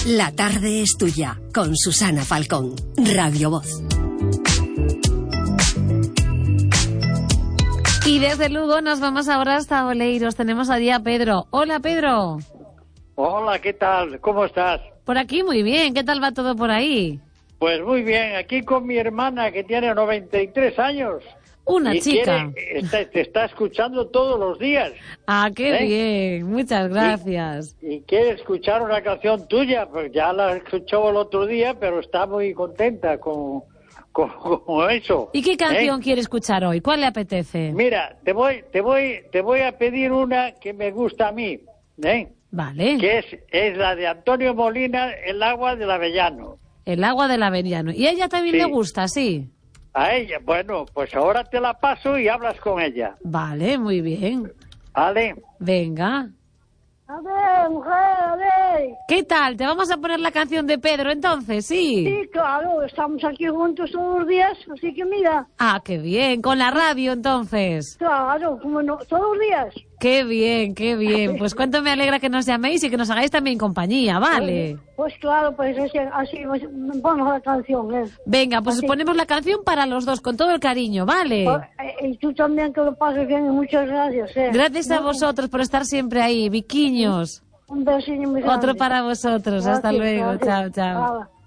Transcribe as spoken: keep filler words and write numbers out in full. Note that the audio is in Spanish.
La tarde es tuya, con Susana Falcón, Radio Voz. Y desde Lugo nos vamos ahora hasta Oleiros. Tenemos allí a Pedro. Hola, Pedro. Hola, ¿qué tal? ¿Cómo estás? Por aquí muy bien. ¿Qué tal va todo por ahí? Pues muy bien. Aquí con mi hermana que tiene noventa y tres años. Una y chica. Quiere, está, te está escuchando todos los días. Ah, qué ¿Eh? bien. Muchas gracias. Y, y quiere escuchar una canción tuya. Pues ya la escuchó el otro día, pero está muy contenta con... Como eso. ¿Y qué canción ¿eh? quiere escuchar hoy? ¿Cuál le apetece? Mira, te voy, te voy, te voy a pedir una que me gusta a mí, ¿eh? Vale. Que es, es la de Antonio Molina, El agua del Avellano. El agua del Avellano. ¿Y a ella también Sí. le gusta, sí? A ella, bueno, pues ahora te la paso y hablas con ella. Vale, muy bien. ¿Vale? Venga. A ver, mujer, a ver. ¿Qué tal? ¿Te vamos a poner la canción de Pedro entonces? Sí. Sí, claro, estamos aquí juntos todos los días, así que mira. Ah, qué bien. Con la radio entonces. Claro, como no, todos los días. Qué bien, qué bien. Pues cuánto me alegra que nos llaméis y que nos hagáis también compañía, ¿vale? Pues, pues claro, pues así, así pues, vamos a la canción, ¿eh? Venga, pues Así. ponemos la canción para los dos, con todo el cariño, ¿vale? Pues, eh, y tú también que lo pases bien y muchas gracias, ¿eh? Gracias a No, vosotros por estar siempre ahí, viquiños. Un besillo muy grande. Otro para vosotros. Gracias, Hasta luego. gracias. Chao, chao. Nada.